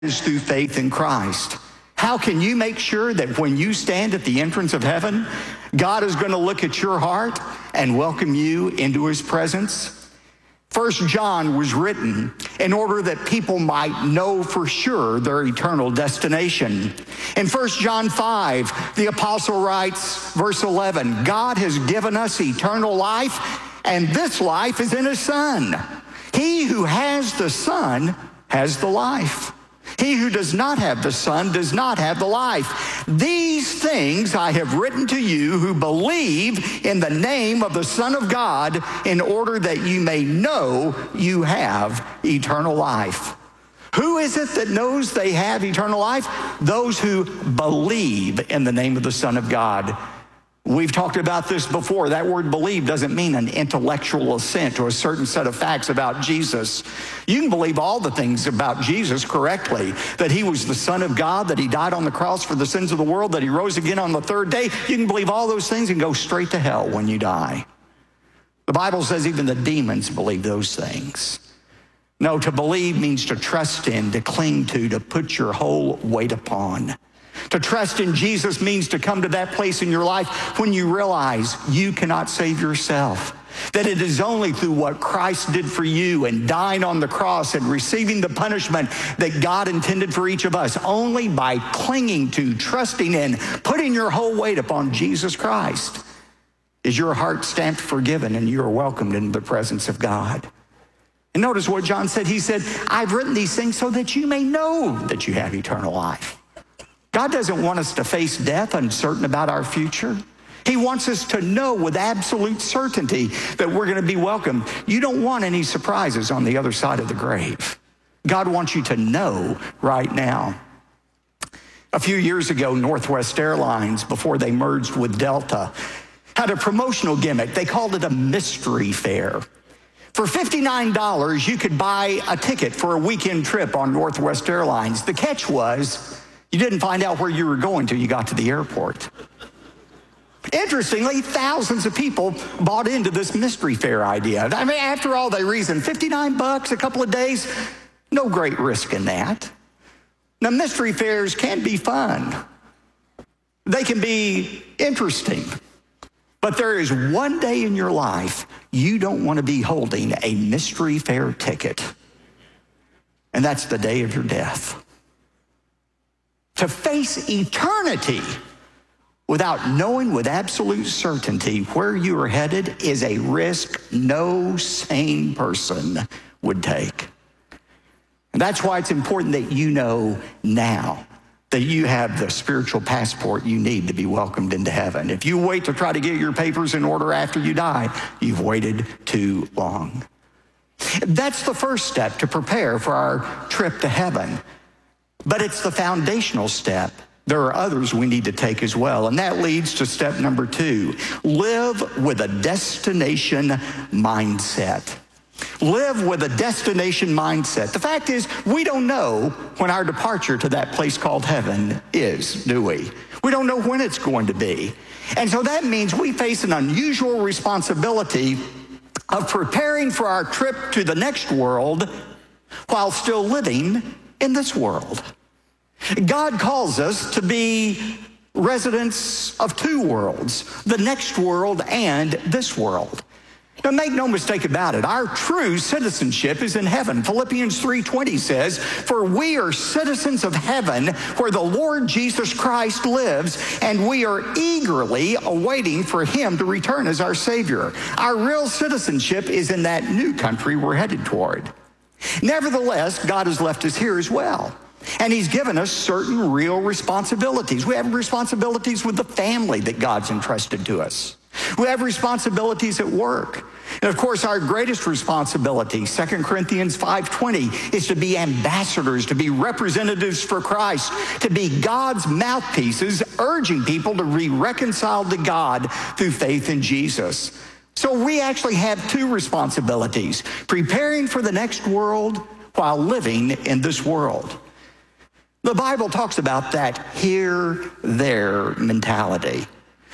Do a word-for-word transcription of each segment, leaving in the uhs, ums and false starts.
is through faith in Christ. How can you make sure that when you stand at the entrance of heaven, God is going to look at your heart and welcome you into his presence? First John was written in order that people might know for sure their eternal destination. In First John five, the apostle writes, verse eleven, God has given us eternal life, and this life is in his Son. He who has the Son has the life. He who does not have the Son does not have the life. These things I have written to you who believe in the name of the Son of God, in order that you may know you have eternal life. Who is it that knows they have eternal life? Those who believe in the name of the Son of God. We've talked about this before. That word believe doesn't mean an intellectual assent to a certain set of facts about Jesus. You can believe all the things about Jesus correctly, that he was the Son of God, that he died on the cross for the sins of the world, that he rose again on the third day. You can believe all those things and go straight to hell when you die. The Bible says even the demons believe those things. No, to believe means to trust in, to cling to, to put your whole weight upon. To trust in Jesus means to come to that place in your life when you realize you cannot save yourself. That it is only through what Christ did for you and dying on the cross and receiving the punishment that God intended for each of us. Only by clinging to, trusting in, putting your whole weight upon Jesus Christ is your heart stamped forgiven and you are welcomed into the presence of God. And notice what John said. He said, I've written these things so that you may know that you have eternal life. God doesn't want us to face death uncertain about our future. He wants us to know with absolute certainty that we're going to be welcome. You don't want any surprises on the other side of the grave. God wants you to know right now. A few years ago, Northwest Airlines, before they merged with Delta, had a promotional gimmick. They called it a mystery fare. For fifty-nine dollars, you could buy a ticket for a weekend trip on Northwest Airlines. The catch was, you didn't find out where you were going till you got to the airport. Interestingly, thousands of people bought into this mystery fare idea. I mean, after all, they reasoned fifty-nine bucks, a couple of days, no great risk in that. Now, mystery fares can be fun. They can be interesting. But there is one day in your life you don't want to be holding a mystery fare ticket. And that's the day of your death. To face eternity without knowing with absolute certainty where you are headed is a risk no sane person would take. And that's why it's important that you know now that you have the spiritual passport you need to be welcomed into heaven. If you wait to try to get your papers in order after you die, you've waited too long. That's the first step to prepare for our trip to heaven. But it's the foundational step. There are others we need to take as well. And that leads to step number two. Live with a destination mindset. Live with a destination mindset. The fact is, we don't know when our departure to that place called heaven is, do we? We don't know when it's going to be. And so that means we face an unusual responsibility of preparing for our trip to the next world while still living in this world. God calls us to be residents of two worlds, the next world and this world. Now, make no mistake about it, our true citizenship is in heaven. Philippians three twenty says, for we are citizens of heaven where the Lord Jesus Christ lives, and we are eagerly awaiting for him to return as our Savior. Our real citizenship is in that new country we're headed toward. Nevertheless, God has left us here as well. And he's given us certain real responsibilities. We have responsibilities with the family that God's entrusted to us. We have responsibilities at work. And of course, our greatest responsibility, Second Corinthians five twenty, is to be ambassadors, to be representatives for Christ, to be God's mouthpieces, urging people to be reconciled to God through faith in Jesus. So we actually have two responsibilities, preparing for the next world while living in this world. The Bible talks about that here-there mentality.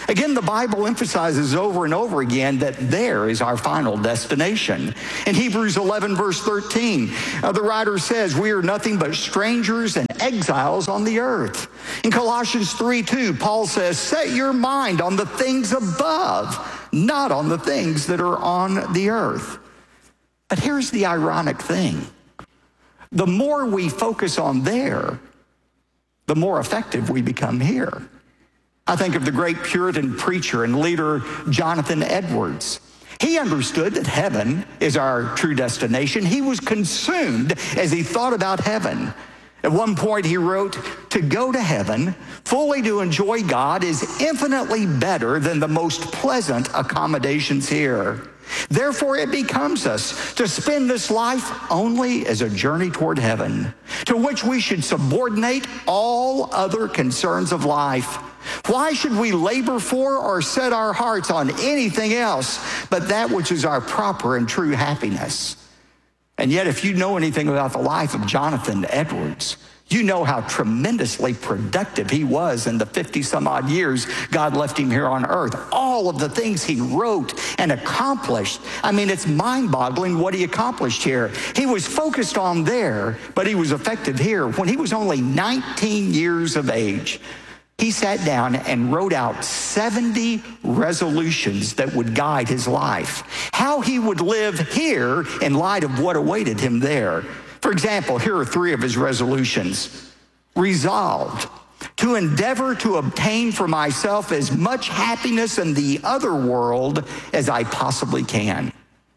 Again, the Bible emphasizes over and over again that there is our final destination. In Hebrews eleven, verse thirteen, uh, the writer says, we are nothing but strangers and exiles on the earth. In Colossians three two, Paul says, set your mind on the things above, not on the things that are on the earth. But here's the ironic thing. The more we focus on there, the more effective we become here. I think of the great Puritan preacher and leader Jonathan Edwards. He understood that heaven is our true destination. He was consumed as he thought about heaven. At one point he wrote, to go to heaven, fully to enjoy God, is infinitely better than the most pleasant accommodations here. Therefore, it becomes us to spend this life only as a journey toward heaven, to which we should subordinate all other concerns of life. Why should we labor for or set our hearts on anything else but that which is our proper and true happiness? And yet, if you know anything about the life of Jonathan Edwards, you know how tremendously productive he was in the fifty some odd years God left him here on earth. All of the things he wrote and accomplished. I mean, it's mind-boggling what he accomplished here. He was focused on there, but he was effective here. When he was only nineteen years of age, he sat down and wrote out seventy resolutions that would guide his life. How he would live here in light of what awaited him there. For example, here are three of his resolutions. Resolved to endeavor to obtain for myself as much happiness in the other world as I possibly can.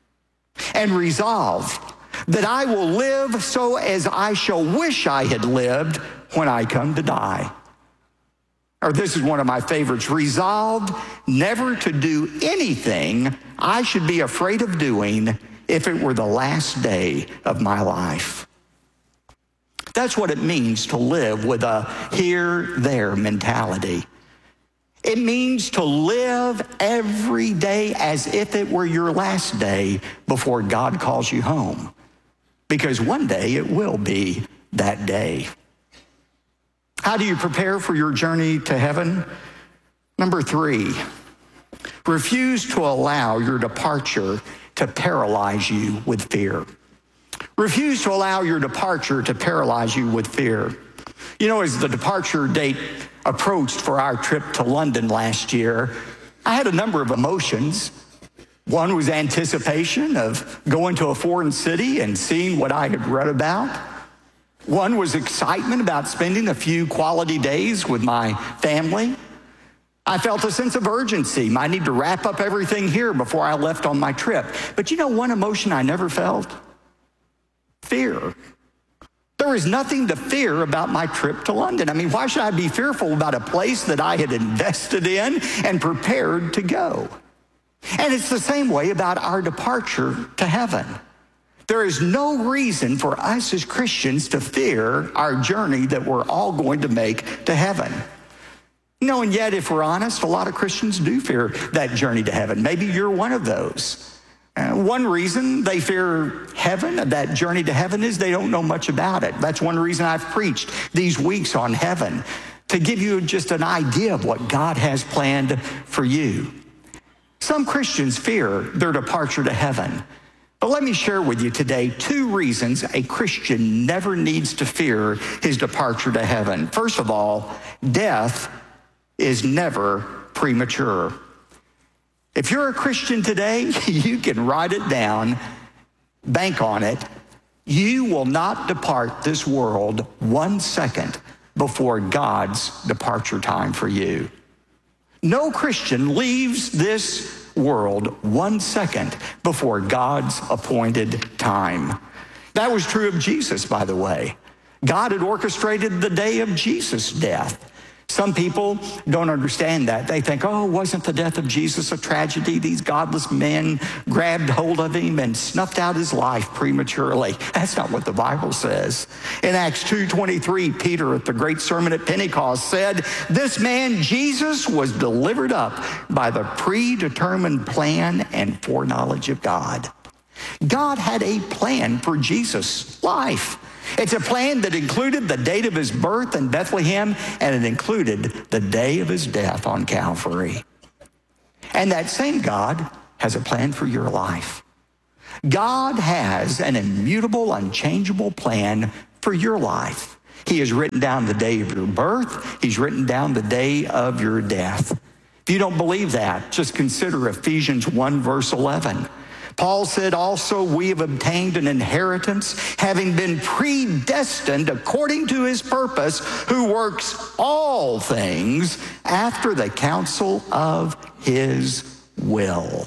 And resolved that I will live so as I shall wish I had lived when I come to die. Or this is one of my favorites. Resolved never to do anything I should be afraid of doing if it were the last day of my life. That's what it means to live with a here-there mentality. It means to live every day as if it were your last day before God calls you home. Because one day it will be that day. How do you prepare for your journey to heaven? Number three, refuse to allow your departure to paralyze you with fear. Refuse to allow your departure to paralyze you with fear. You know, as the departure date approached for our trip to London last year, I had a number of emotions. One was anticipation of going to a foreign city and seeing what I had read about. One was excitement about spending a few quality days with my family. I felt a sense of urgency. I need to wrap up everything here before I left on my trip. But you know one emotion I never felt? Fear. There was nothing to fear about my trip to London. I mean, why should I be fearful about a place that I had invested in and prepared to go? And it's the same way about our departure to heaven. There is no reason for us as Christians to fear our journey that we're all going to make to heaven. No, and yet, if we're honest, a lot of Christians do fear that journey to heaven. Maybe you're one of those. Uh, one reason they fear heaven, that journey to heaven, is they don't know much about it. That's one reason I've preached these weeks on heaven, to give you just an idea of what God has planned for you. Some Christians fear their departure to heaven. But let me share with you today two reasons a Christian never needs to fear his departure to heaven. First of all, death is never premature. If you're a Christian today, you can write it down, bank on it. You will not depart this world one second before God's departure time for you. No Christian leaves this world one second before God's appointed time. That was true of Jesus, by the way. God had orchestrated the day of Jesus' death. Some people don't understand that. They think, oh, wasn't the death of Jesus a tragedy? These godless men grabbed hold of him and snuffed out his life prematurely. That's not what the Bible says. In Acts two twenty-three, Peter at the great sermon at Pentecost said, this man Jesus was delivered up by the predetermined plan and foreknowledge of God. God had a plan for Jesus' life. It's a plan that included the date of his birth in Bethlehem, and it included the day of his death on Calvary. And that same God has a plan for your life. God has an immutable, unchangeable plan for your life. He has written down the day of your birth. He's written down the day of your death. If you don't believe that, just consider Ephesians one, verse eleven. Paul said, also we have obtained an inheritance, having been predestined according to his purpose, who works all things after the counsel of his will.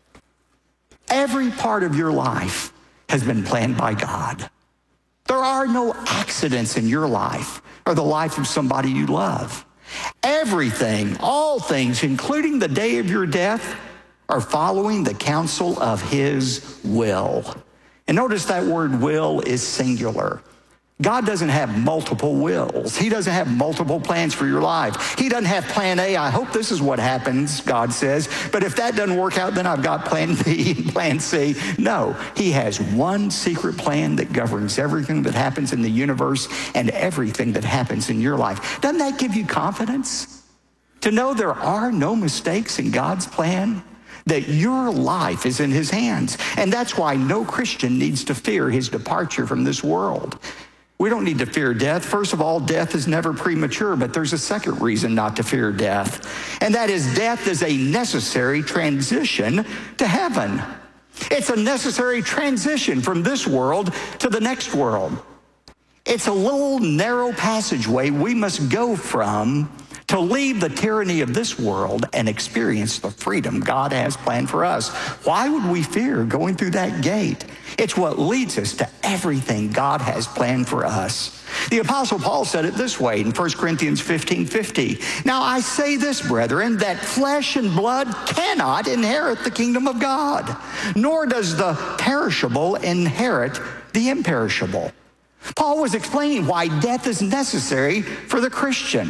Every part of your life has been planned by God. There are no accidents in your life or the life of somebody you love. Everything, all things, including the day of your death, are following the counsel of his will. And notice that word will is singular. God doesn't have multiple wills. He doesn't have multiple plans for your life. He doesn't have plan A. I hope this is what happens, God says. But if that doesn't work out, then I've got plan B and plan C. No, he has one secret plan that governs everything that happens in the universe and everything that happens in your life. Doesn't that give you confidence? To know there are no mistakes in God's plan? That your life is in his hands. And that's why no Christian needs to fear his departure from this world. We don't need to fear death. First of all, death is never premature, but there's a second reason not to fear death. And that is death is a necessary transition to heaven. It's a necessary transition from this world to the next world. It's a little narrow passageway we must go from to leave the tyranny of this world and experience the freedom God has planned for us. Why would we fear going through that gate? It's what leads us to everything God has planned for us. The Apostle Paul said it this way in First Corinthians fifteen fifty. Now I say this, brethren, that flesh and blood cannot inherit the kingdom of God, nor does the perishable inherit the imperishable. Paul was explaining why death is necessary for the Christian.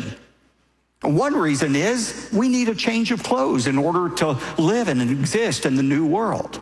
One reason is we need a change of clothes in order to live and exist in the new world.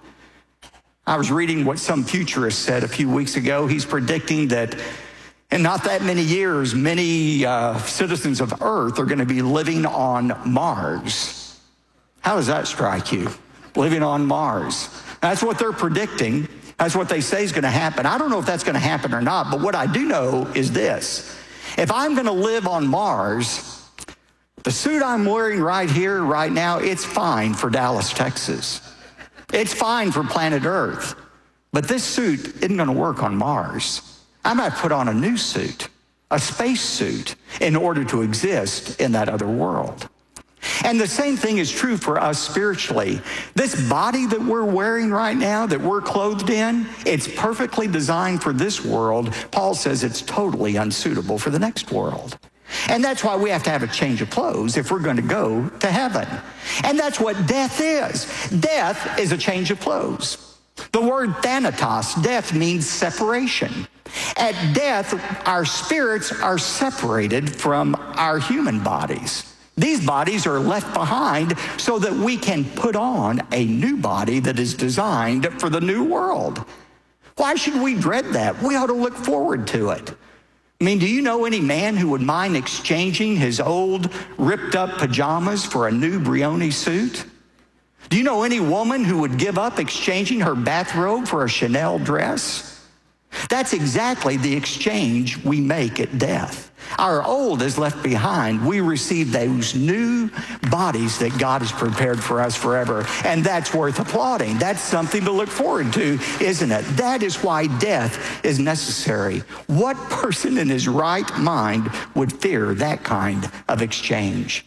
I was reading what some futurist said a few weeks ago. He's predicting that in not that many years, many uh, citizens of Earth are going to be living on Mars. How does that strike you? Living on Mars. That's what they're predicting. That's what they say is going to happen. I don't know if that's going to happen or not, but what I do know is this. If I'm going to live on Mars, the suit I'm wearing right here, right now, it's fine for Dallas, Texas. It's fine for planet Earth. But this suit isn't going to work on Mars. I might put on a new suit, a space suit, in order to exist in that other world. And the same thing is true for us spiritually. This body that we're wearing right now, that we're clothed in, it's perfectly designed for this world. Paul says it's totally unsuitable for the next world. And that's why we have to have a change of clothes if we're going to go to heaven. And that's what death is. Death is a change of clothes. The word thanatos, death, means separation. At death, our spirits are separated from our human bodies. These bodies are left behind so that we can put on a new body that is designed for the new world. Why should we dread that? We ought to look forward to it. I mean, do you know any man who would mind exchanging his old ripped up pajamas for a new Brioni suit? Do you know any woman who would give up exchanging her bathrobe for a Chanel dress? That's exactly the exchange we make at death. Our old is left behind. We receive those new bodies that God has prepared for us forever. And that's worth applauding. That's something to look forward to, isn't it? That is why death is necessary. What person in his right mind would fear that kind of exchange?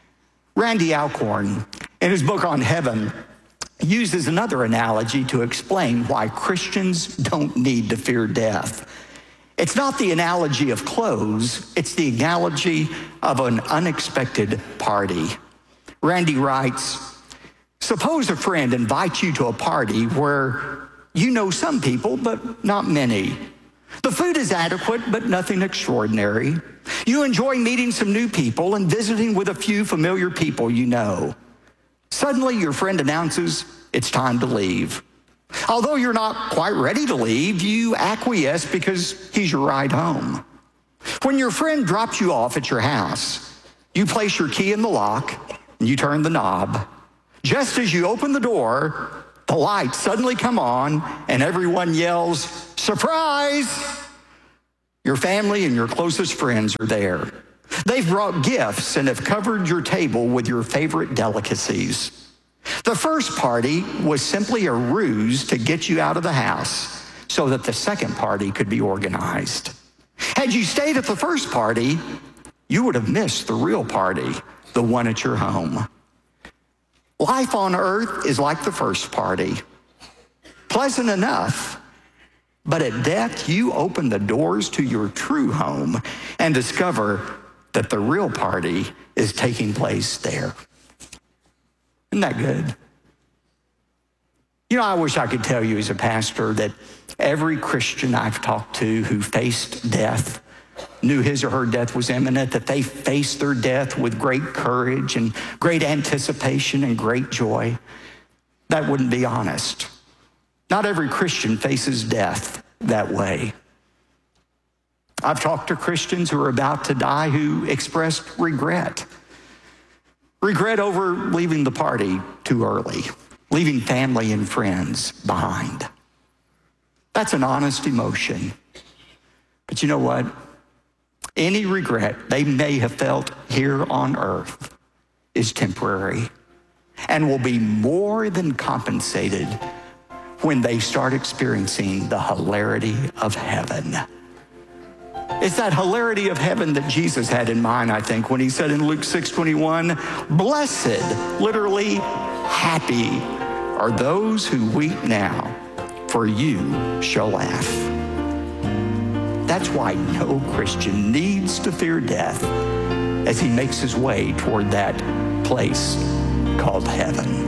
Randy Alcorn, in his book on heaven, uses another analogy to explain why Christians don't need to fear death. It's not the analogy of clothes, it's the analogy of an unexpected party. Randy writes, suppose a friend invites you to a party where you know some people, but not many. The food is adequate, but nothing extraordinary. You enjoy meeting some new people and visiting with a few familiar people you know. Suddenly, your friend announces it's time to leave. Although you're not quite ready to leave, you acquiesce because he's your ride home. When your friend drops you off at your house, you place your key in the lock and you turn the knob. Just as you open the door, the lights suddenly come on and everyone yells, "Surprise!" Your family and your closest friends are there. They've brought gifts and have covered your table with your favorite delicacies. The first party was simply a ruse to get you out of the house so that the second party could be organized. Had you stayed at the first party, you would have missed the real party, the one at your home. Life on earth is like the first party. Pleasant enough, but at death you open the doors to your true home and discover that the real party is taking place there. Isn't that good? You know, I wish I could tell you as a pastor that every Christian I've talked to who faced death, knew his or her death was imminent, that they faced their death with great courage and great anticipation and great joy. That wouldn't be honest. Not every Christian faces death that way. I've talked to Christians who are about to die who expressed regret. Regret over leaving the party too early, leaving family and friends behind. That's an honest emotion. But you know what? Any regret they may have felt here on earth is temporary and will be more than compensated when they start experiencing the hilarity of heaven. It's that hilarity of heaven that Jesus had in mind, I think, when he said in Luke six twenty-one, "Blessed," literally happy, "are those who weep now, for you shall laugh." That's why no Christian needs to fear death as he makes his way toward that place called heaven.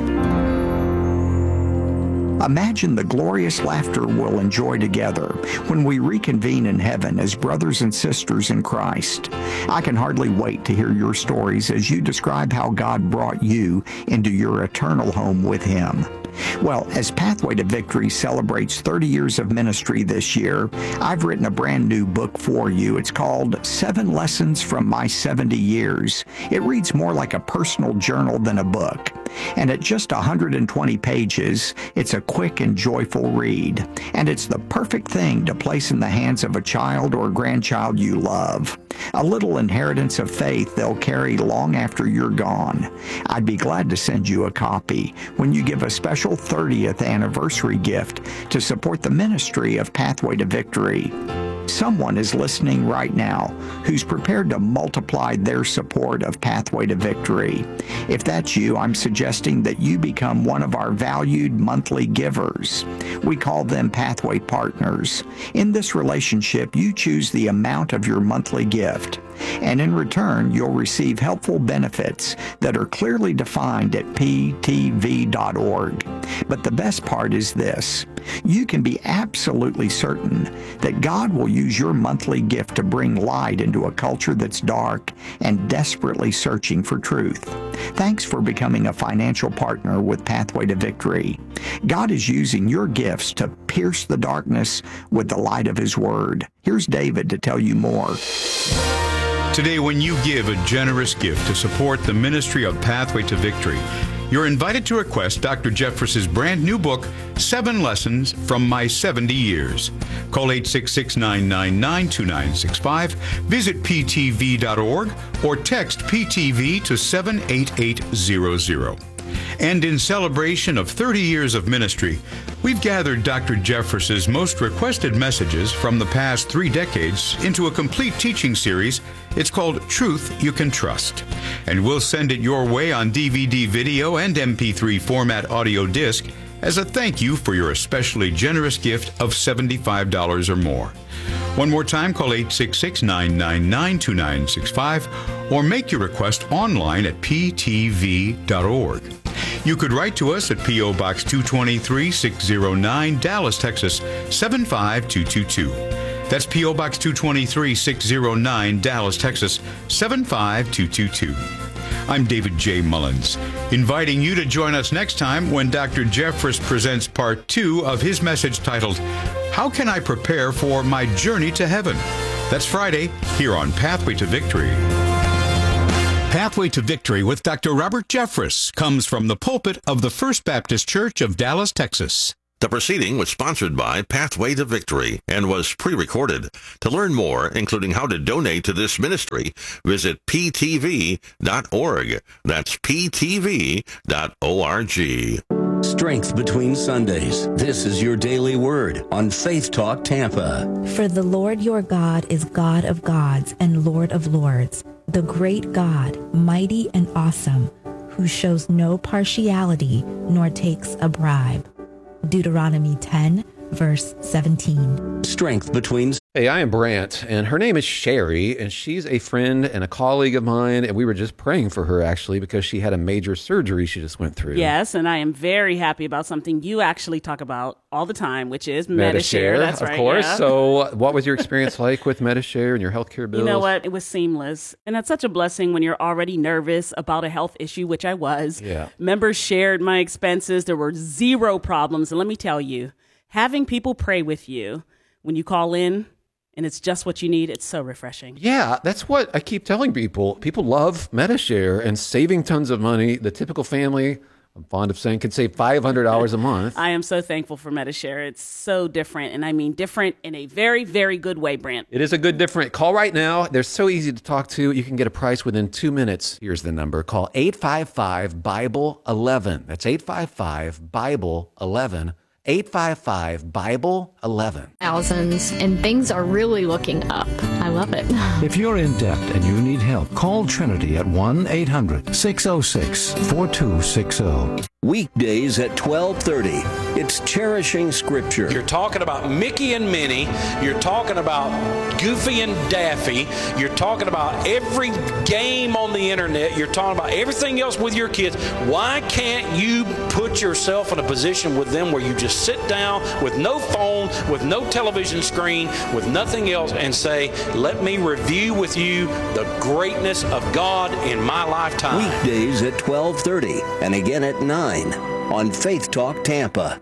Imagine the glorious laughter we'll enjoy together when we reconvene in heaven as brothers and sisters in Christ. I can hardly wait to hear your stories as you describe how God brought you into your eternal home with Him. Well, as Pathway to Victory celebrates thirty years of ministry this year, I've written a brand new book for you. It's called Seven Lessons from My seventy years. It reads more like a personal journal than a book. And at just one hundred twenty pages, it's a quick and joyful read. And it's the perfect thing to place in the hands of a child or grandchild you love. A little inheritance of faith they'll carry long after you're gone. I'd be glad to send you a copy when you give a special thirtieth anniversary gift to support the ministry of Pathway to Victory. Someone is listening right now who's prepared to multiply their support of Pathway to Victory. If that's you, I'm suggesting that you become one of our valued monthly givers. We call them Pathway Partners. In this relationship, you choose the amount of your monthly gift, and in return, you'll receive helpful benefits that are clearly defined at p t v dot org. But the best part is this: you can be absolutely certain that God will use your monthly gift to bring light into a culture that's dark and desperately searching for truth. Thanks for becoming a financial partner with Pathway to Victory. God is using your gifts to pierce the darkness with the light of His Word. Here's David to tell you more. Today, when you give a generous gift to support the ministry of Pathway to Victory, you're invited to request Doctor Jeffress's brand new book, Seven Lessons from My seventy years. Call eight six six, nine nine nine, two nine six five, visit p t v dot org, or text P T V to seven eight eight zero zero. And in celebration of thirty years of ministry, we've gathered Doctor Jeffress's most requested messages from the past three decades into a complete teaching series. It's called Truth You Can Trust. And we'll send it your way on D V D video and M P three format audio disc as a thank you for your especially generous gift of seventy-five dollars or more. One more time, call eight six six, nine nine nine, two nine six five or make your request online at p t v dot org. You could write to us at P O Box two twenty-three, six oh nine, Dallas, Texas, seven five two two two. That's P O Box two twenty-three, six oh nine, Dallas, Texas, seven five two two two. I'm David J. Mullins, inviting you to join us next time when Doctor Jeffress presents part two of his message titled, How Can I Prepare for My Journey to Heaven? That's Friday here on Pathway to Victory. Pathway to Victory with Doctor Robert Jeffress comes from the pulpit of the First Baptist Church of Dallas, Texas. The proceeding was sponsored by Pathway to Victory and was pre-recorded. To learn more, including how to donate to this ministry, visit p t v dot org. That's p t v dot org. Strength between Sundays. This is your daily word on Faith Talk Tampa. For the Lord your God is God of gods and Lord of lords, the great God, mighty and awesome, who shows no partiality nor takes a bribe. Deuteronomy ten, verse seventeen. Strength between. Hey, I am Brant, and her name is Sherry, and she's a friend and a colleague of mine, and we were just praying for her, actually, because she had a major surgery she just went through. Yes, and I am very happy about something you actually talk about all the time, which is Medi-Share. That's of right, course. yeah. So what was your experience like with Medi-Share and your healthcare bills? You know what? It was seamless, and that's such a blessing when you're already nervous about a health issue, which I was. Yeah. Members shared my expenses. There were zero problems, and let me tell you, having people pray with you when you call in, and it's just what you need, it's so refreshing. Yeah, that's what I keep telling people. People love Medi-Share and saving tons of money. The typical family, I'm fond of saying, can save five hundred dollars a month. I am so thankful for Medi-Share. It's so different, and I mean different in a very, very good way, Brant. It is a good different. Call right now. They're so easy to talk to. You can get a price within two minutes. Here's the number. Call eight five five, Bible eleven. That's eight five five, Bible eleven. eight five five, Bible eleven. Thousands, and things are really looking up. I love it. If you're in debt and you need help, call Trinity at one eight hundred, six oh six, four two six oh. Weekdays at twelve thirty. It's Cherishing Scripture. You're talking about Mickey and Minnie. You're talking about Goofy and Daffy. You're talking about every game on the internet. You're talking about everything else with your kids. Why can't you put yourself in a position with them where you just sit down with no phone, with no television screen, with nothing else, and say, let me review with you the greatness of God in my lifetime? Weekdays at twelve thirty and again at nine on Faith Talk Tampa.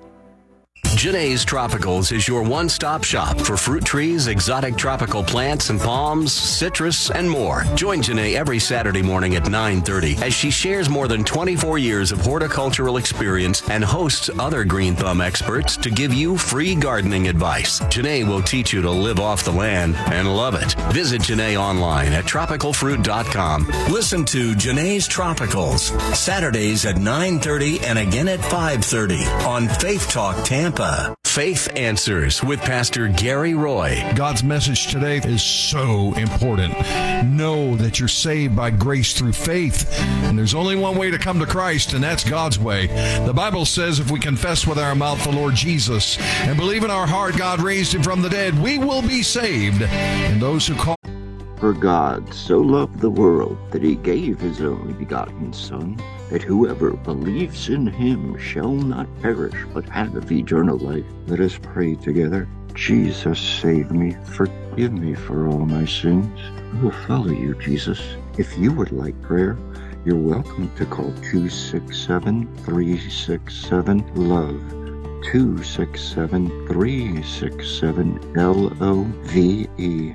Janae's Tropicals is your one-stop shop for fruit trees, exotic tropical plants and palms, citrus, and more. Join Janae every Saturday morning at nine thirty as she shares more than twenty-four years of horticultural experience and hosts other Green Thumb experts to give you free gardening advice. Janae will teach you to live off the land and love it. Visit Janae online at tropical fruit dot com. Listen to Janae's Tropicals Saturdays at nine thirty and again at five thirty on Faith Talk Tampa. Faith Answers with Pastor Gary Roy. God's message today is so important. Know that you're saved by grace through faith, and there's only one way to come to Christ, and that's God's way. The Bible says if we confess with our mouth the Lord Jesus and believe in our heart God raised him from the dead, we will be saved. And those who call... For God so loved the world that he gave his only begotten Son, that whoever believes in him shall not perish, but have eternal life. Let us pray together. Jesus, save me. Forgive me for all my sins. I will follow you, Jesus. If you would like prayer, you're welcome to call two six seven, three six seven, LOVE. two six seven, three six seven, L O V E.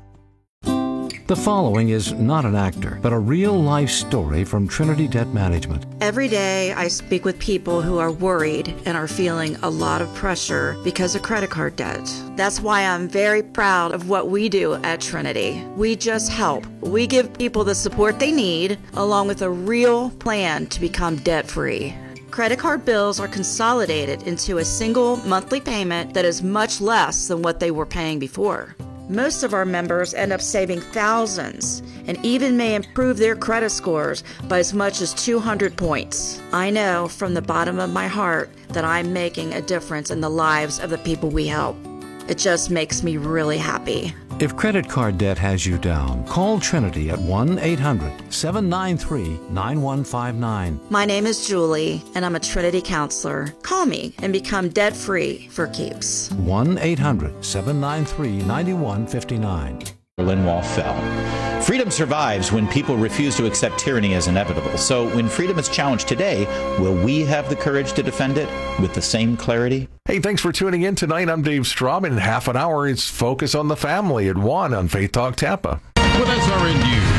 The following is not an actor, but a real-life story from Trinity Debt Management. Every day I speak with people who are worried and are feeling a lot of pressure because of credit card debt. That's why I'm very proud of what we do at Trinity. We just help. We give people the support they need, along with a real plan to become debt-free. Credit card bills are consolidated into a single monthly payment that is much less than what they were paying before. Most of our members end up saving thousands and even may improve their credit scores by as much as two hundred points. I know from the bottom of my heart that I'm making a difference in the lives of the people we help. It just makes me really happy. If credit card debt has you down, call Trinity at one eight hundred, seven nine three, nine one five nine. My name is Julie, and I'm a Trinity counselor. Call me and become debt-free for keeps. one eight hundred, seven nine three, nine one five nine. Berlin Wall fell. Freedom survives when people refuse to accept tyranny as inevitable. So when freedom is challenged today, will we have the courage to defend it with the same clarity? Hey, thanks for tuning in tonight. I'm Dave Straub. In half an hour, it's Focus on the Family at one on Faith Talk Tampa. With S R N News.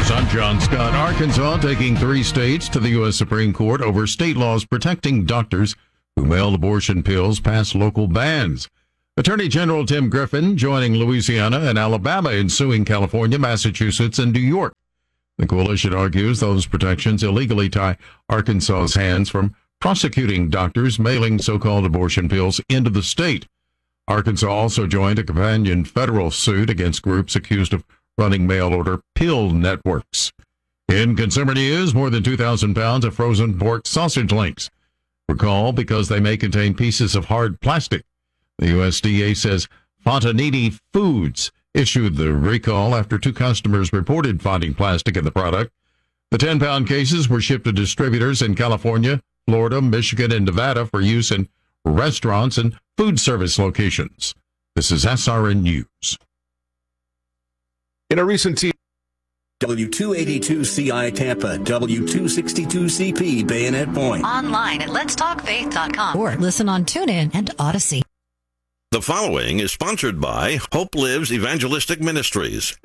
News. I'm John Scott. Arkansas taking three states to the U S Supreme Court over state laws protecting doctors who mail abortion pills past local bans. Attorney General Tim Griffin joining Louisiana and Alabama in suing California, Massachusetts, and New York. The coalition argues those protections illegally tie Arkansas's hands from prosecuting doctors mailing so-called abortion pills into the state. Arkansas also joined a companion federal suit against groups accused of running mail-order pill networks. In consumer news, more than two thousand pounds of frozen pork sausage links. Recall because they may contain pieces of hard plastic. The U S D A says Fontanini Foods issued the recall after two customers reported finding plastic in the product. The ten-pound cases were shipped to distributors in California, Florida, Michigan, and Nevada for use in restaurants and food service locations. This is S R N News. In a recent T W two eighty-two C I Tampa, W two sixty-two C P Bayonet Point. Online at lets talk faith dot com or listen on TuneIn and Odyssey. The following is sponsored by Hope Lives Evangelistic Ministries.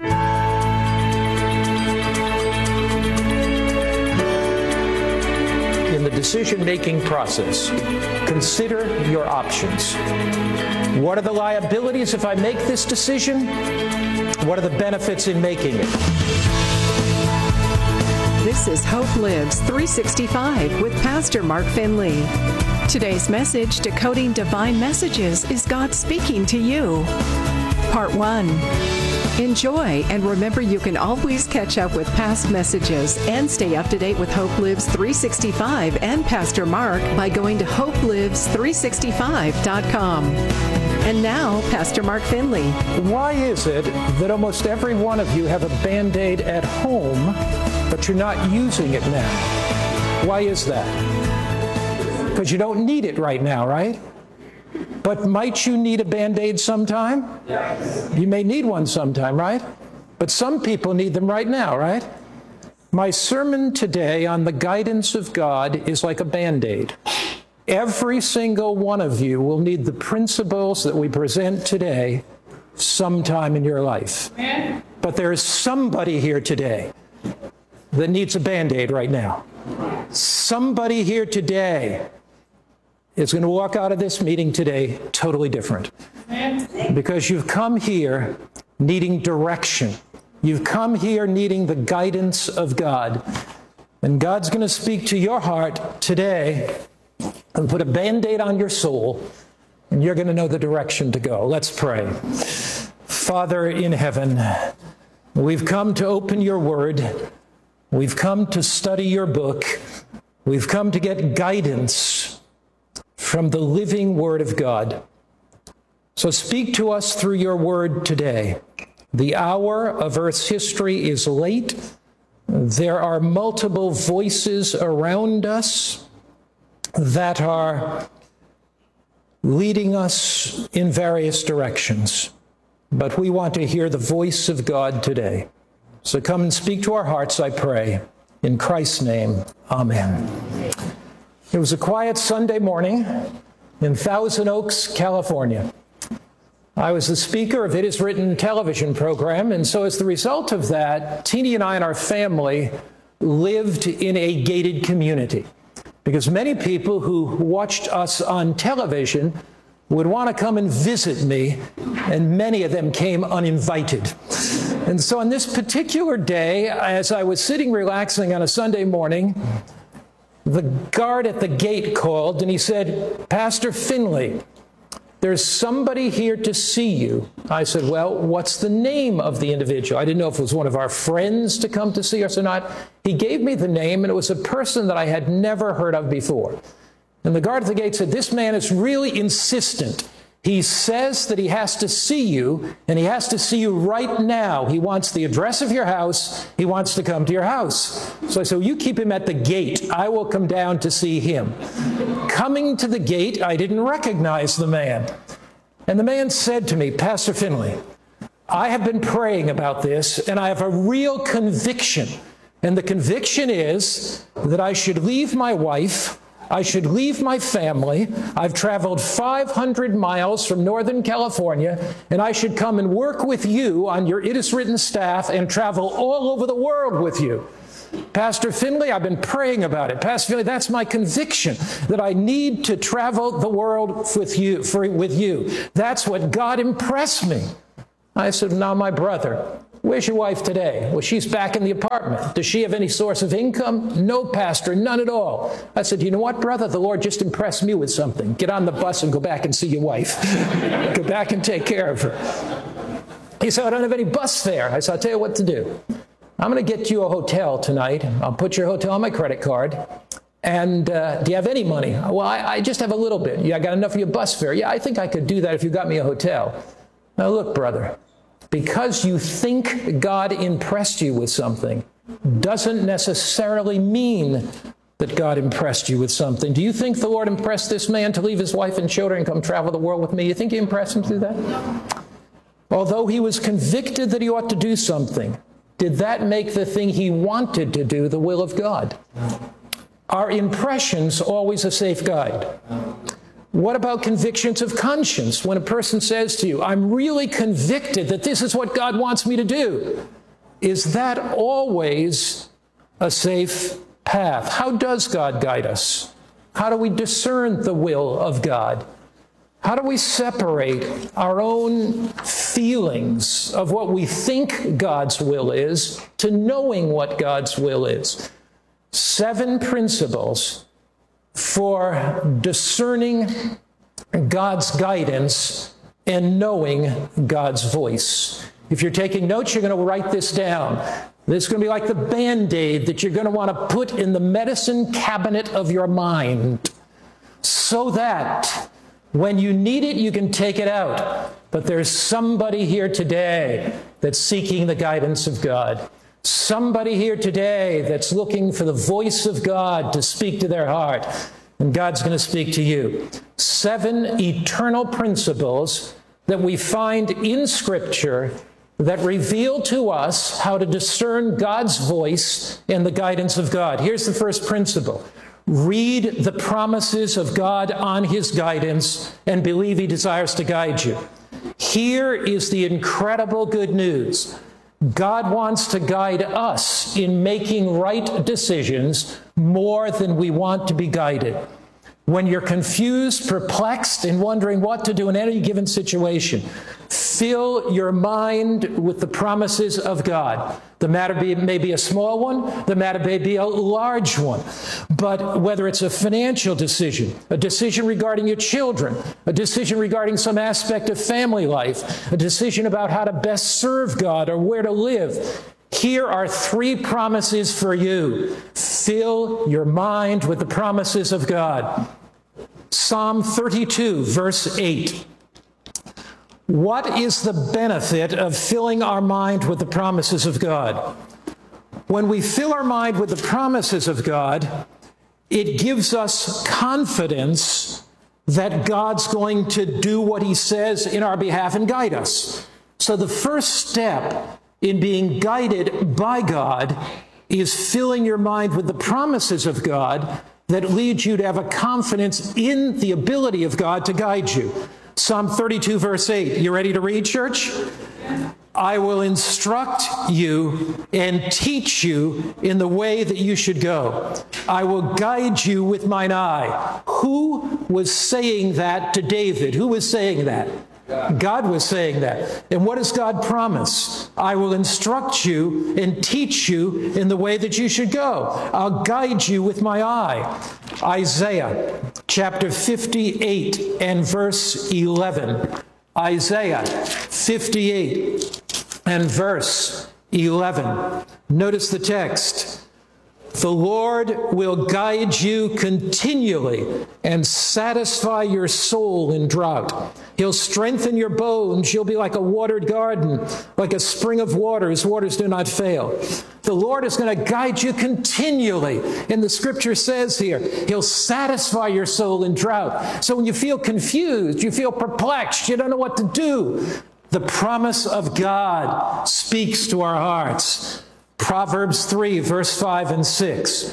In the decision-making process, consider your options. What are the liabilities if I make this decision? What are the benefits in making it? This is Hope Lives three sixty-five with Pastor Mark Finley. Today's message, Decoding Divine Messages, is God speaking to you. Part one. Enjoy, and remember you can always catch up with past messages and stay up to date with Hope Lives three sixty-five and Pastor Mark by going to hope lives three sixty-five dot com. And now, Pastor Mark Finley. Why is it that almost every one of you have a Band-Aid at home, but you're not using it now? Why is that? Because you don't need it right now, right? But might you need a Band-Aid sometime? Yes. You may need one sometime, right? But some people need them right now, right? My sermon today on the guidance of God is like a Band-Aid. Every single one of you will need the principles that we present today sometime in your life. Amen. But there is somebody here today that needs a Band-Aid right now. Somebody here today is going to walk out of this meeting today totally different. Because you've come here needing direction. You've come here needing the guidance of God. And God's going to speak to your heart today and put a Band-Aid on your soul, and you're going to know the direction to go. Let's pray. Father in heaven, we've come to open your word. We've come to study your book. We've come to get guidance from the living word of God. So speak to us through your word today. The hour of Earth's history is late. There are multiple voices around us that are leading us in various directions. But we want to hear the voice of God today. So come and speak to our hearts, I pray. In Christ's name, amen. It was a quiet Sunday morning in Thousand Oaks, California. I was the speaker of It Is Written television program, and so as the result of that, Teenie and I and our family lived in a gated community. Because many people who watched us on television would want to come and visit me, and many of them came uninvited. And so on this particular day, as I was sitting relaxing on a Sunday morning, the guard at the gate called, and he said, "Pastor Finley, there's somebody here to see you." I said, "Well, what's the name of the individual?" I didn't know if it was one of our friends to come to see us or not. He gave me the name, and it was a person that I had never heard of before. And the guard at the gate said, "This man is really insistent. He says that he has to see you, and he has to see you right now. He wants the address of your house. He wants to come to your house." So I said, "Well, you keep him at the gate. I will come down to see him." Coming to the gate, I didn't recognize the man. And the man said to me, "Pastor Finley, I have been praying about this, and I have a real conviction. And the conviction is that I should leave my wife, I should leave my family. I've traveled five hundred miles from Northern California, and I should come and work with you on your It Is Written staff and travel all over the world with you. Pastor Finley, I've been praying about it. Pastor Finley, that's my conviction, that I need to travel the world with you. For, with you. That's what God impressed me. I said, now, my brother, where's your wife today? Well, she's back in the apartment. Does she have any source of income? No, Pastor, none at all. I said, you know what, brother? The Lord just impressed me with something. Get on the bus and go back and see your wife. Go back and take care of her. He said, I don't have any bus fare. I said, I'll tell you what to do. I'm going to get you a hotel tonight. I'll put your hotel on my credit card. And uh, do you have any money? Well, I, I just have a little bit. Yeah, I got enough for your bus fare. Yeah, I think I could do that if you got me a hotel. Now, look, brother, because you think God impressed you with something doesn't necessarily mean that God impressed you with something. Do you think the Lord impressed this man to leave his wife and children and come travel the world with me? You think he impressed him through that? Although he was convicted that he ought to do something, did that make the thing he wanted to do the will of God? Are impressions always a safe guide? What about convictions of conscience? When a person says to you, I'm really convicted that this is what God wants me to do, is that always a safe path? How does God guide us? How do we discern the will of God? How do we separate our own feelings of what we think God's will is to knowing what God's will is? Seven principles for discerning God's guidance and knowing God's voice. If you're taking notes, you're going to write this down. This is going to be like the Band-Aid that you're going to want to put in the medicine cabinet of your mind so that when you need it, you can take it out. But there's somebody here today that's seeking the guidance of God. Somebody here today that's looking for the voice of God to speak to their heart. And God's going to speak to you. Seven eternal principles that we find in Scripture that reveal to us how to discern God's voice and the guidance of God. Here's the first principle. Read the promises of God on His guidance and believe He desires to guide you. Here is the incredible good news. God wants to guide us in making right decisions more than we want to be guided. When you're confused, perplexed, and wondering what to do in any given situation, fill your mind with the promises of God. The matter be, may be a small one, the matter may be a large one. But whether it's a financial decision, a decision regarding your children, a decision regarding some aspect of family life, a decision about how to best serve God or where to live, here are three promises for you. Fill your mind with the promises of God. Psalm thirty-two, verse eight. What is the benefit of filling our mind with the promises of God? When we fill our mind with the promises of God, it gives us confidence that God's going to do what He says in our behalf and guide us. So the first step in being guided by God is filling your mind with the promises of God that leads you to have a confidence in the ability of God to guide you. Psalm thirty-two, verse eight. You ready to read, church? I will instruct you and teach you in the way that you should go. I will guide you with mine eye. Who was saying that to David? Who was saying that? God was saying that. And what does God promise? I will instruct you and teach you in the way that you should go. I'll guide you with my eye. Isaiah chapter fifty-eight and verse eleven. Isaiah fifty-eight and verse eleven. Notice the text. The Lord will guide you continually and satisfy your soul in drought. He'll strengthen your bones. You'll be like a watered garden, like a spring of water whose waters do not fail. The Lord is going to guide you continually. And the Scripture says here, He'll satisfy your soul in drought. So when you feel confused, you feel perplexed, you don't know what to do, the promise of God speaks to our hearts. Proverbs three, verse five and six.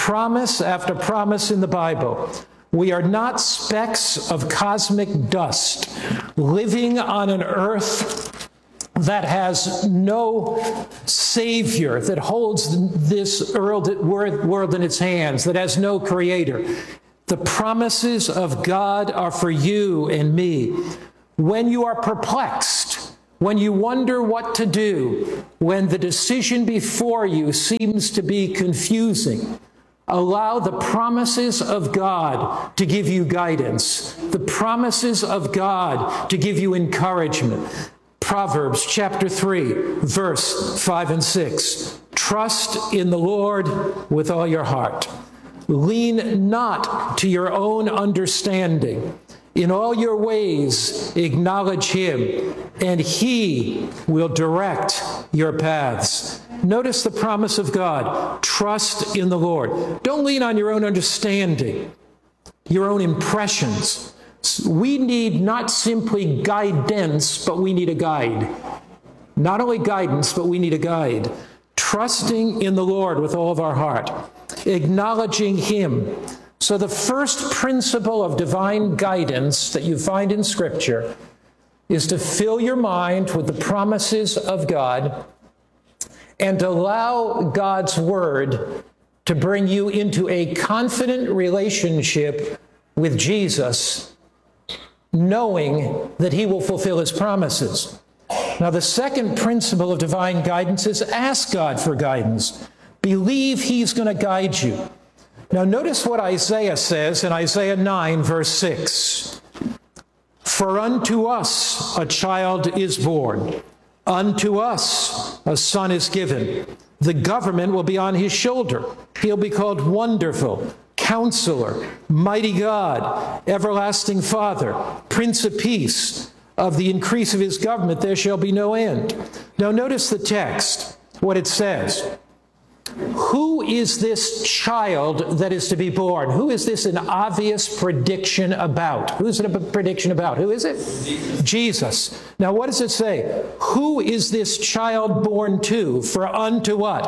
promise after promise in the Bible. We are not specks of cosmic dust living on an earth that has no Savior, that holds this world in its hands, that has no Creator. The promises of God are for you and me. When you are perplexed, when you wonder what to do, when the decision before you seems to be confusing, allow the promises of God to give you guidance, the promises of God to give you encouragement. Proverbs chapter three, verse five and six. Trust in the Lord with all your heart. Lean not to your own understanding. In all your ways, acknowledge him, and he will direct your paths. Notice the promise of God. Trust in the Lord. Don't lean on your own understanding, your own impressions. We need not simply guidance, but we need a guide. Not only guidance, but we need a guide. Trusting in the Lord with all of our heart. Acknowledging him. So the first principle of divine guidance that you find in Scripture is to fill your mind with the promises of God and allow God's Word to bring you into a confident relationship with Jesus, knowing that he will fulfill his promises. Now, the second principle of divine guidance is ask God for guidance. Believe he's going to guide you. Now, notice what Isaiah says in Isaiah nine, verse six. For unto us a child is born, unto us a son is given. The government will be on his shoulder. He'll be called Wonderful, Counselor, Mighty God, Everlasting Father, Prince of Peace. Of the increase of his government there shall be no end. Now notice the text, what it says. Who is this child that is to be born? Who is this an obvious prediction about? Who's it a prediction about? Who is it? Jesus. Jesus. Now what does it say? Who is this child born to? For unto what?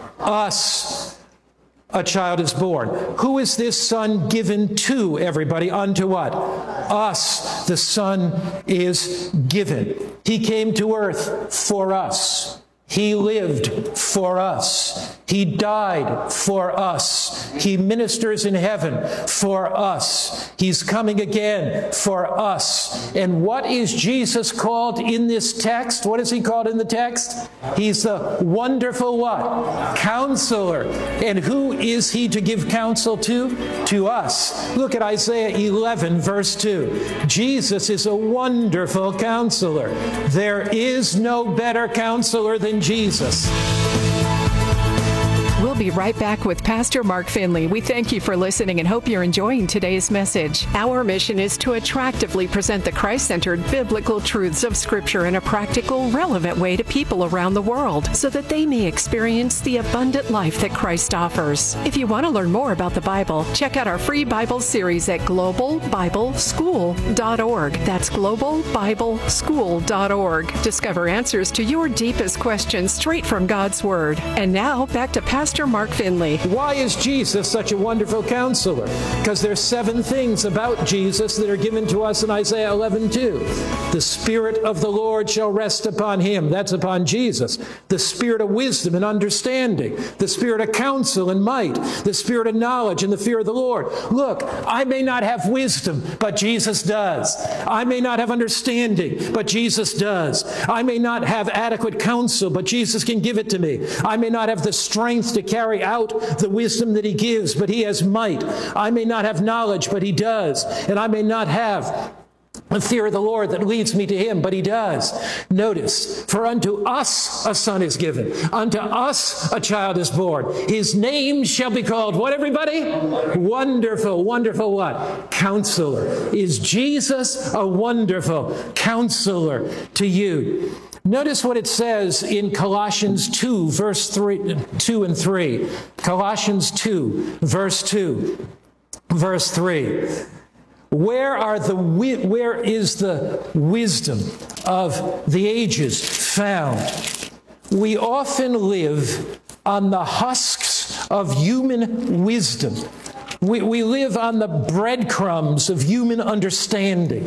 Us a child is born. Who is this son given to, everybody? Unto what? Us the son is given. He came to earth for us. He lived for us. He died for us. He ministers in heaven for us. He's coming again for us. And what is Jesus called in this text? What is he called in the text? He's the Wonderful what? Counselor. And who is he to give counsel to? To us. Look at Isaiah eleven, verse two. Jesus is a wonderful counselor. There is no better counselor than Jesus. We'll be right back with Pastor Mark Finley. We thank you for listening and hope you're enjoying today's message. Our mission is to attractively present the Christ-centered biblical truths of Scripture in a practical, relevant way to people around the world so that they may experience the abundant life that Christ offers. If you want to learn more about the Bible, check out our free Bible series at global bible school dot org. That's global bible school dot org. Discover answers to your deepest questions straight from God's Word. And now, back to Pastor Mark Finley. Why is Jesus such a wonderful counselor? Because there's seven things about Jesus that are given to us in Isaiah eleven two. The Spirit of the Lord shall rest upon him. That's upon Jesus. The Spirit of wisdom and understanding. The Spirit of counsel and might. The Spirit of knowledge and the fear of the Lord. Look, I may not have wisdom, but Jesus does. I may not have understanding, but Jesus does. I may not have adequate counsel, but Jesus can give it to me. I may not have the strength to carry out the wisdom that he gives, but he has might. I may not have knowledge, but he does. And I may not have the fear of the Lord that leads me to him, but he does. Notice, for unto us a son is given. Unto us a child is born. His name shall be called, what everybody? Wonderful. Wonderful what? Counselor. Is Jesus a wonderful counselor to you? Notice what it says in Colossians two, verse three, two and three. Colossians two, verse two, verse three. Where are the where is the wisdom of the ages found? We often live on the husks of human wisdom. We, we live on the breadcrumbs of human understanding.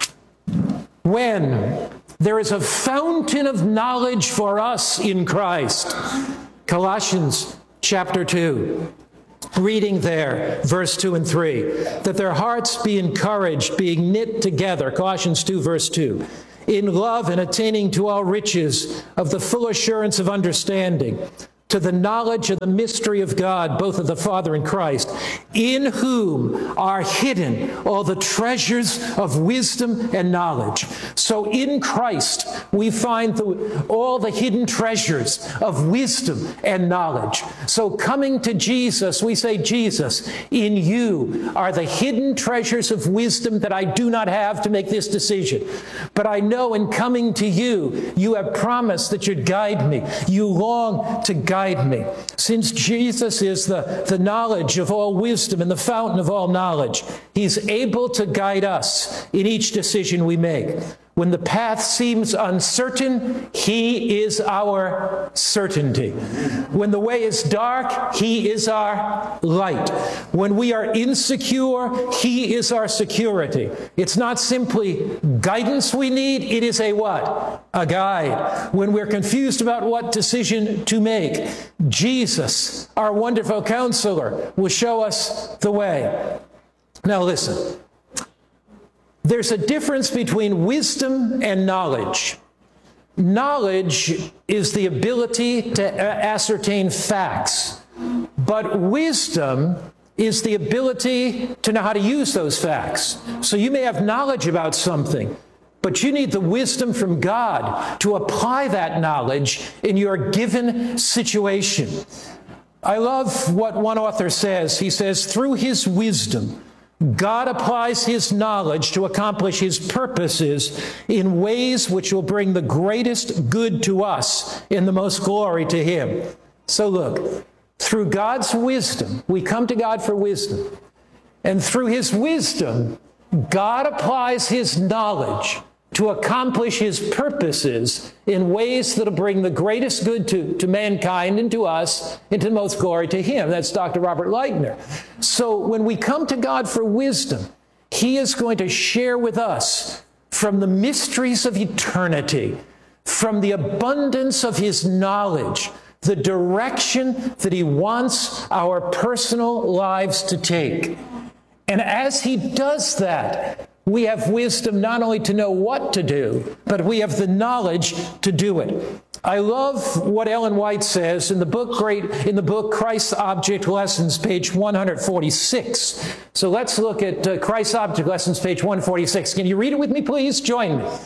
When there is a fountain of knowledge for us in Christ. Colossians chapter two. Reading there, verse two and three, that their hearts be encouraged, being knit together, Colossians two, verse two, in love and attaining to all riches of the full assurance of understanding, to the knowledge of the mystery of God, both of the Father and Christ, in whom are hidden all the treasures of wisdom and knowledge. So in Christ, we find the, all the hidden treasures of wisdom and knowledge. So coming to Jesus, we say, Jesus, in you are the hidden treasures of wisdom that I do not have to make this decision. But I know in coming to you, you have promised that you'd guide me. You long to guide me. Since Jesus is the, the knowledge of all wisdom and the fountain of all knowledge, he's able to guide us in each decision we make. When the path seems uncertain, he is our certainty. When the way is dark, he is our light. When we are insecure, he is our security. It's not simply guidance we need, it is a what? A guide. When we're confused about what decision to make, Jesus, our wonderful counselor, will show us the way. Now listen. There's a difference between wisdom and knowledge. Knowledge is the ability to ascertain facts, but wisdom is the ability to know how to use those facts. So you may have knowledge about something, but you need the wisdom from God to apply that knowledge in your given situation. I love what one author says. He says, through his wisdom, God applies his knowledge to accomplish his purposes in ways which will bring the greatest good to us and the most glory to him. So look, through God's wisdom, we come to God for wisdom. And through his wisdom, God applies his knowledge to accomplish his purposes in ways that will bring the greatest good to, to mankind and to us and to the most glory to him. That's Doctor Robert Leitner. So when we come to God for wisdom, he is going to share with us from the mysteries of eternity, from the abundance of his knowledge, the direction that he wants our personal lives to take. And as he does that, we have wisdom not only to know what to do, but we have the knowledge to do it. I love what Ellen White says in the book Great in the book Christ's Object Lessons, page one forty-six. So let's look at uh, Christ's Object Lessons, page one forty-six. Can you read it with me, please? Join me.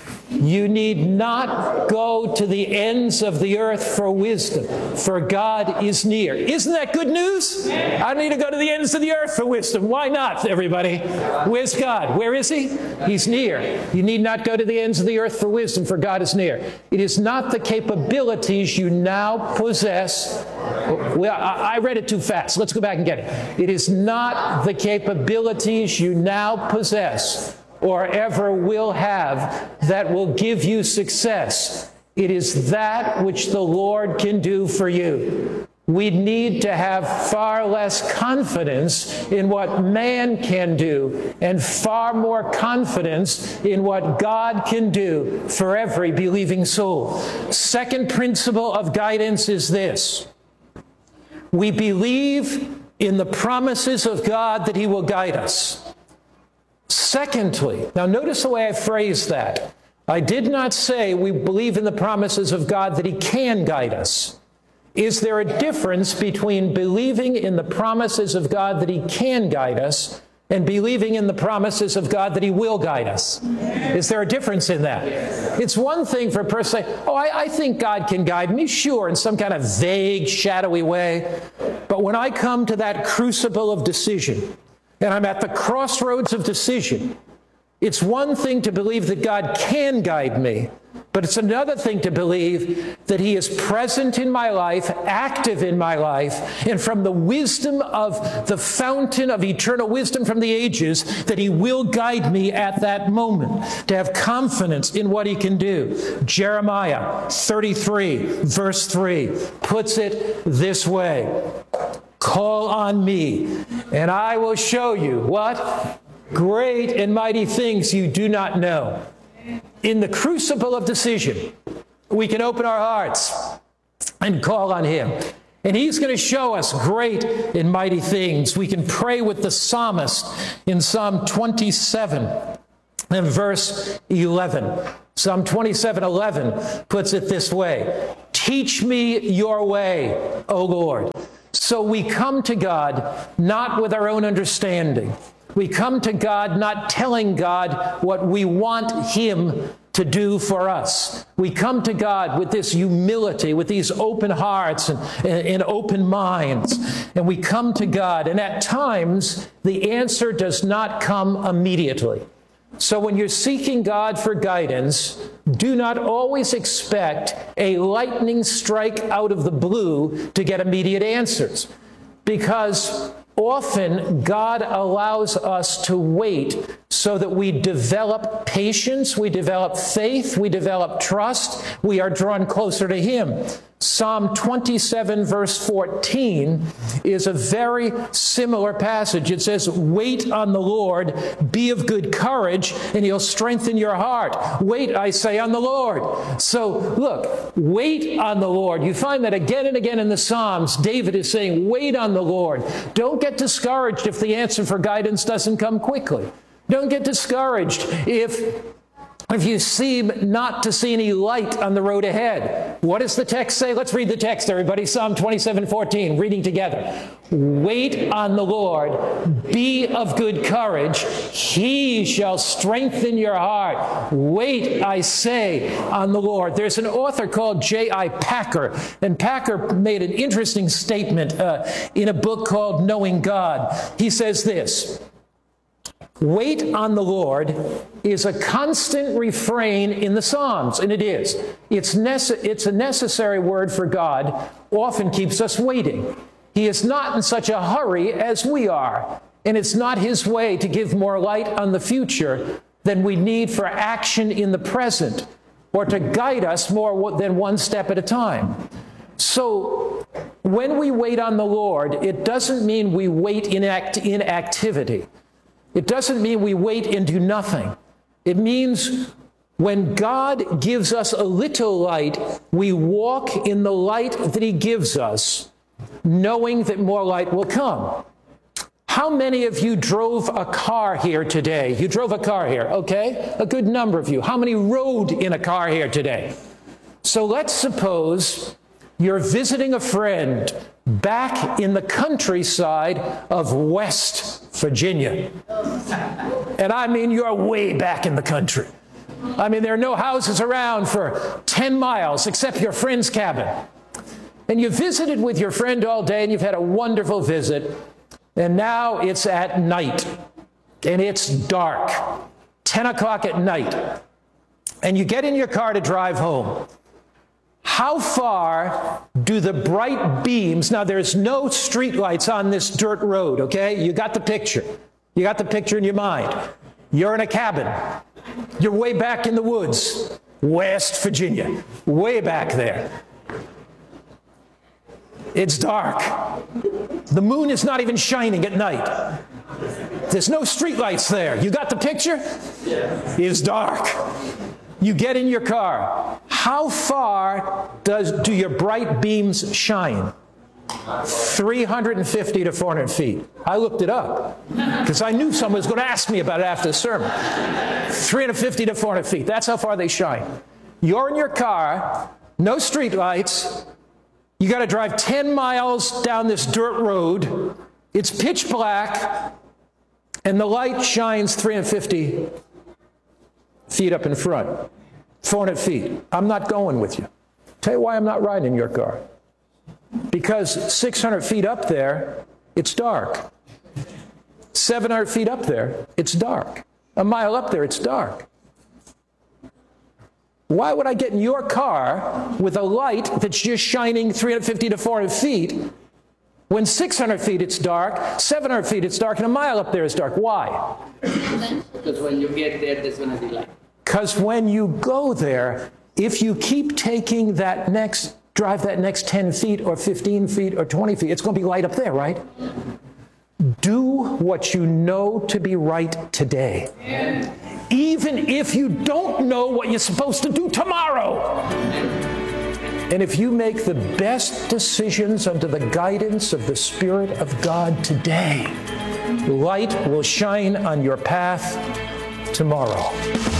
You need not go to the ends of the earth for wisdom, for God is near. Isn't that good news? I don't need to go to the ends of the earth for wisdom. Why not, everybody? Where's God? Where is he? He's near. You need not go to the ends of the earth for wisdom, for God is near. It is not the capabilities you now possess. Well, I read it too fast. Let's go back and get it. It is not the capabilities you now possess or ever will have that will give you success. It is that which the Lord can do for you. We need to have far less confidence in what man can do and far more confidence in what God can do for every believing soul. Second principle of guidance is this. We believe in the promises of God that he will guide us. Secondly, now notice the way I phrased that. I did not say we believe in the promises of God that he can guide us. Is there a difference between believing in the promises of God that he can guide us and believing in the promises of God that he will guide us? Is there a difference in that? It's one thing for a person to say, oh, I, I think God can guide me, sure, in some kind of vague, shadowy way. But when I come to that crucible of decision, and I'm at the crossroads of decision, it's one thing to believe that God can guide me, but it's another thing to believe that he is present in my life, active in my life, and from the wisdom of the fountain of eternal wisdom from the ages, that he will guide me at that moment, to have confidence in what he can do. Jeremiah thirty-three, verse three, puts it this way. Call on me, and I will show you what? Great and mighty things you do not know. In the crucible of decision, we can open our hearts and call on him. And he's going to show us great and mighty things. We can pray with the psalmist in Psalm twenty-seven and verse eleven. Psalm twenty-seven eleven puts it this way: teach me your way, O Lord. So we come to God not with our own understanding. We come to God not telling God what we want him to do for us. We come to God with this humility, with these open hearts and, and, and open minds. And we come to God, and at times the answer does not come immediately. So when you're seeking God for guidance, do not always expect a lightning strike out of the blue to get immediate answers, because often God allows us to wait so that we develop patience, we develop faith, we develop trust, we are drawn closer to him. Psalm twenty-seven verse fourteen is a very similar passage. It says, wait on the Lord, be of good courage, and he'll strengthen your heart. Wait, I say, on the Lord. So look, wait on the Lord. You find that again and again in the Psalms. David is saying, wait on the Lord. Don't get discouraged if the answer for guidance doesn't come quickly. Don't get discouraged if If you seem not to see any light on the road ahead. What does the text say? Let's read the text, everybody. Psalm twenty-seven fourteen, reading together. Wait on the Lord, be of good courage. He shall strengthen your heart. Wait, I say, on the Lord. There's an author called J I Packer, and Packer made an interesting statement uh, in a book called Knowing God. He says this: wait on the Lord is a constant refrain in the Psalms, and it is. It's, nece- it's a necessary word for God, often keeps us waiting. He is not in such a hurry as we are, and it's not his way to give more light on the future than we need for action in the present, or to guide us more than one step at a time. So when we wait on the Lord, it doesn't mean we wait in act- inactivity. It doesn't mean we wait and do nothing. It means when God gives us a little light, we walk in the light that he gives us, knowing that more light will come. How many of you drove a car here today? You drove a car here, okay? A good number of you. How many rode in a car here today? So let's suppose you're visiting a friend back in the countryside of West Virginia. And I mean, you're way back in the country. I mean, there are no houses around for ten miles except your friend's cabin. And you visited with your friend all day, and you've had a wonderful visit. And now it's at night, and it's dark, ten o'clock at night. And you get in your car to drive home. How far do the bright beams, now there's no street lights on this dirt road, okay? You got the picture. You got the picture in your mind. You're in a cabin. You're way back in the woods, West Virginia, way back there. It's dark. The moon is not even shining at night. There's no street lights there. You got the picture? Yeah. It's dark. You get in your car. How far does do your bright beams shine? three hundred fifty to four hundred feet. I looked it up because I knew someone was going to ask me about it after the sermon. three hundred fifty to four hundred feet. That's how far they shine. You're in your car, no street lights. You got to drive ten miles down this dirt road. It's pitch black, and the light shines three hundred fifty feet up in front, four hundred feet. I'm not going with you. Tell you why I'm not riding in your car. Because six hundred feet up there, it's dark. seven hundred feet up there, it's dark. A mile up there, it's dark. Why would I get in your car with a light that's just shining three hundred fifty to four hundred feet when six hundred feet it's dark, seven hundred feet it's dark, and a mile up there is dark? Why? Because when you get there, there's going to be light. Because when you go there, if you keep taking that next drive that next ten feet or fifteen feet or twenty feet. It's going to be light up there, right? Do what you know to be right today. Even if you don't know what you're supposed to do tomorrow. And if you make the best decisions under the guidance of the Spirit of God today, light will shine on your path tomorrow.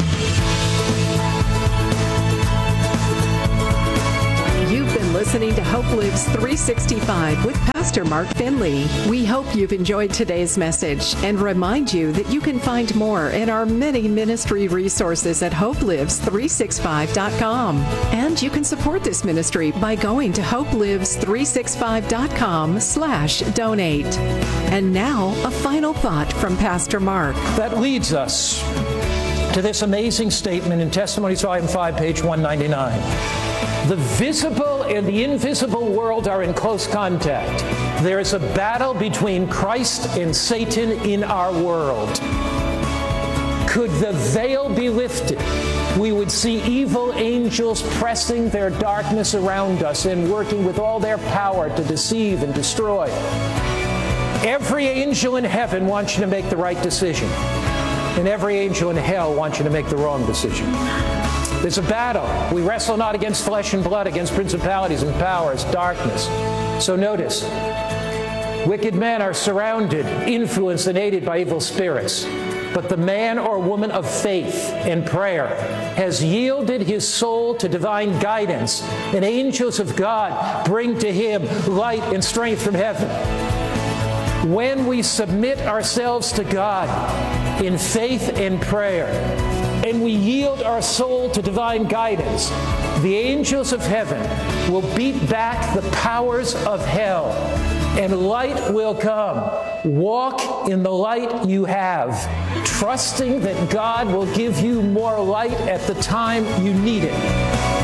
You've been listening to Hope Lives three sixty-five with Pastor Mark Finley. We hope you've enjoyed today's message and remind you that you can find more in our many ministry resources at hope lives three sixty-five dot com. And you can support this ministry by going to hope lives three sixty-five dot com slash donate. And now, a final thought from Pastor Mark. That leads us to this amazing statement in Testimonies, Volume five, page one ninety-nine. The visible and the invisible world are in close contact. There is a battle between Christ and Satan in our world. Could the veil be lifted, we would see evil angels pressing their darkness around us and working with all their power to deceive and destroy. Every angel in heaven wants you to make the right decision, and every angel in hell wants you to make the wrong decision. There's a battle. We wrestle not against flesh and blood, against principalities and powers, darkness. So notice, wicked men are surrounded, influenced, and aided by evil spirits. But the man or woman of faith and prayer has yielded his soul to divine guidance, and angels of God bring to him light and strength from heaven. When we submit ourselves to God in faith and prayer, and we yield our soul to divine guidance, the angels of heaven will beat back the powers of hell, and light will come. Walk in the light you have, trusting that God will give you more light at the time you need it.